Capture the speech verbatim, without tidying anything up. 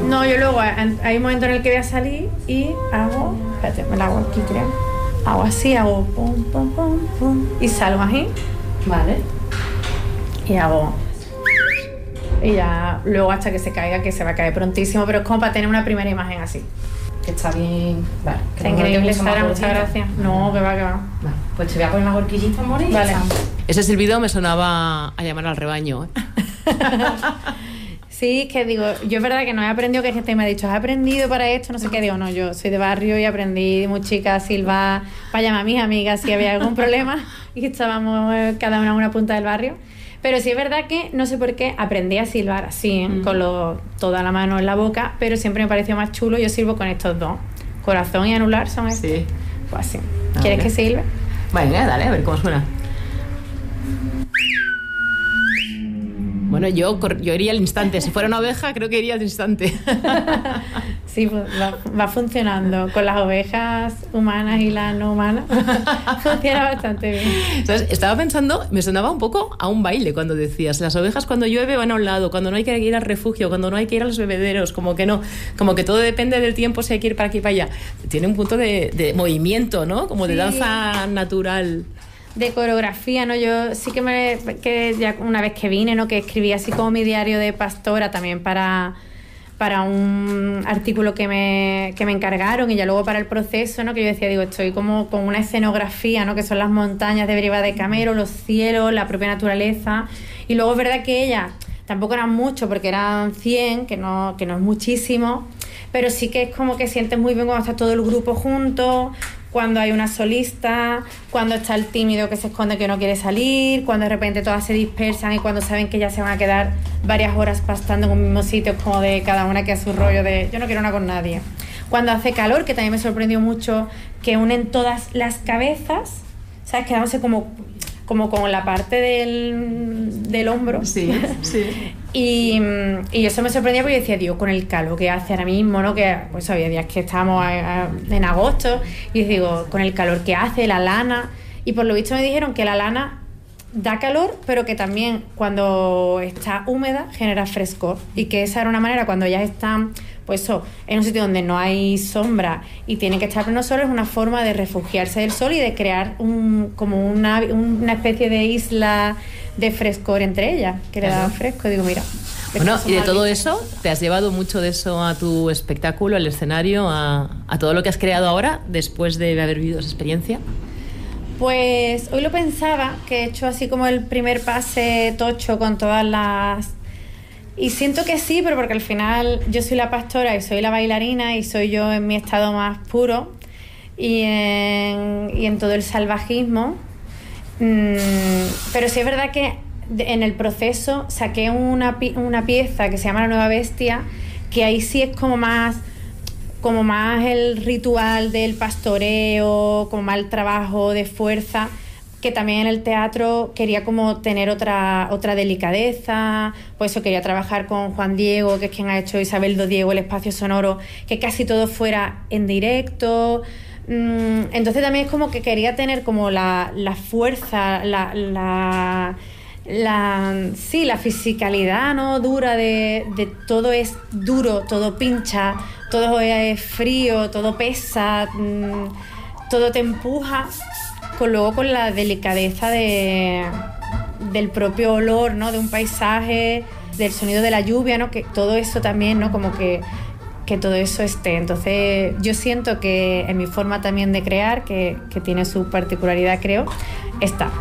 No, yo luego hay un momento en el que voy a salir y hago, espérate, me la hago aquí, creo. Hago así, hago pum, pum, pum, pum y salgo así. Vale. Y hago y ya luego hasta que se caiga, que se va a caer prontísimo, pero es como para tener una primera imagen así. Que está bien. Vale. Está increíble, Sara, muchas gracias. No, que va, que va. Vale, pues te voy a poner las horquillitas, amor. Vale. Ese silbido me sonaba a llamar al rebaño, ¿eh? Sí, es que digo, yo es verdad que no he aprendido, que gente me ha dicho, ¿has aprendido para esto? No sé qué, digo, no, yo soy de barrio y aprendí muy chica a silbar para llamar a mis amigas si había algún problema y estábamos cada una en una punta del barrio. Pero sí es verdad que, no sé por qué, aprendí a silbar así, ¿eh? Mm. Con lo, toda la mano en la boca, pero siempre me pareció más chulo, yo silbo con estos dos, corazón y anular son estos. Sí. Pues así. ¿Quieres que silbe? Venga, dale, a ver cómo suena. Bueno, yo, yo iría al instante. Si fuera una oveja, creo que iría al instante. Sí, pues va, va funcionando. Con las ovejas humanas y las no humanas funciona bastante bien. ¿Sabes? Estaba pensando, me sonaba un poco a un baile cuando decías, las ovejas cuando llueve van a un lado, cuando no hay que ir al refugio, cuando no hay que ir a los bebederos, como que no, como que todo depende del tiempo, si hay que ir para aquí y para allá. Tiene un punto de, de movimiento, ¿no? Como de sí. Danza natural. De coreografía, ¿no? Yo sí que me que ya una vez que vine, ¿no? Que escribí así como mi diario de pastora también para, para un artículo que me, que me encargaron y ya luego para el proceso, ¿no? Que yo decía, digo, estoy como con una escenografía, ¿no? Que son las montañas de Briva de Camero, los cielos, la propia naturaleza. Y luego es verdad que ellas tampoco eran mucho porque eran cien, que no, que no es muchísimo, pero sí que es como que sientes muy bien cuando está todo el grupo junto, cuando hay una solista, cuando está el tímido que se esconde que no quiere salir, cuando de repente todas se dispersan y cuando saben que ya se van a quedar varias horas pastando en un mismo sitio, como de cada una que a su rollo de yo no quiero nada con nadie. Cuando hace calor, que también me sorprendió mucho, que unen todas las cabezas, ¿sabes? Quedándose como, como con la parte del, del hombro. Sí, sí. Y, y eso me sorprendía porque yo decía, Dios, con el calor que hace ahora mismo, ¿no? Que pues había días que estábamos a, a, en agosto y digo, con el calor que hace, la lana, y por lo visto me dijeron que la lana da calor, pero que también cuando está húmeda genera frescor y que esa era una manera cuando ellas están pues eso, en un sitio donde no hay sombra y tienen que estar pleno sol, es una forma de refugiarse del sol y de crear un, como una, una especie de isla de frescor entre ellas, que le da fresco. Digo, mira. Bueno, y de todo eso, ¿te has llevado mucho de eso a tu espectáculo, al escenario, a, a todo lo que has creado ahora después de haber vivido esa experiencia? Pues hoy lo pensaba, que he hecho así como el primer pase tocho con todas las... Y siento que sí, pero porque al final yo soy la pastora y soy la bailarina y soy yo en mi estado más puro y en, y en todo el salvajismo. Mm, pero sí es verdad que en el proceso saqué una, una pieza que se llama La Nueva Bestia, que ahí sí es como más... como más el ritual del pastoreo, como más el trabajo de fuerza, que también en el teatro quería como tener otra, otra delicadeza, pues eso, quería trabajar con Juan Diego, que es quien ha hecho Isabel do Diego, el espacio sonoro, que casi todo fuera en directo. Entonces también es como que quería tener como la, la fuerza, la... la La, sí, la fisicalidad, ¿no? Dura de, de todo es duro, todo pincha, todo es frío, todo pesa, mmm, todo te empuja, con luego con la delicadeza de, del propio olor, ¿no? De un paisaje, del sonido de la lluvia, ¿no? Que todo eso también, ¿no? Como que, que todo eso esté. Entonces yo siento que en mi forma también de crear, que, que tiene su particularidad, creo, está.